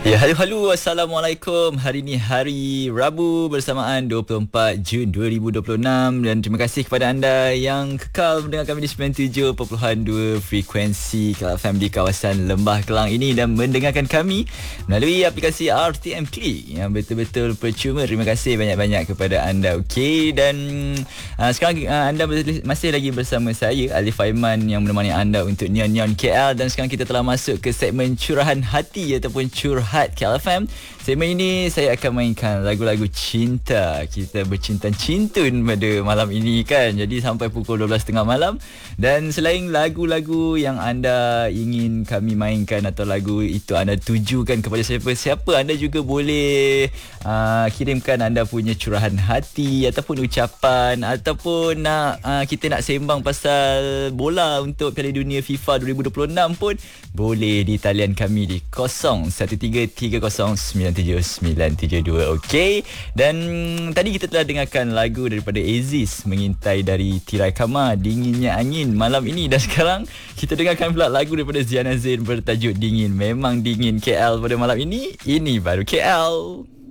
Ya, halo. Assalamualaikum. Hari ini hari Rabu bersamaan 24 Jun 2026 dan terima kasih kepada anda yang kekal mendengar kami di 97.2 frekuensi Club FM di kawasan Lembah Kelang ini dan mendengarkan kami melalui aplikasi RTM Click yang betul-betul percuma. Terima kasih banyak-banyak kepada anda. Okey, dan sekarang anda masih lagi bersama saya Alif Aiman yang menemani anda untuk Nyan-Nyan KL, dan sekarang kita telah masuk ke segmen curahan hati ataupun curhat KL FM. Segmen ini saya akan mainkan lagu-lagu cinta. Kita bercinta-cintun pada malam ini kan. Jadi sampai pukul 12.30 malam. Dan selain lagu-lagu yang anda ingin kami mainkan atau lagu itu anda tujukan kepada siapa-siapa, anda juga boleh kirimkan anda punya curahan hati ataupun ucapan, ataupun kita nak sembang pasal bola untuk Piala Dunia FIFA 2026 pun boleh di talian kami di 0133097972. Okey. Dan tadi kita telah dengarkan lagu daripada Aziz, Mengintai dari Tirai Kama, Dinginnya Angin malam ini. Dan sekarang kita dengarkan pula lagu daripada Ziana Zain bertajuk Dingin. Memang dingin KL pada malam ini. Ini baru KL.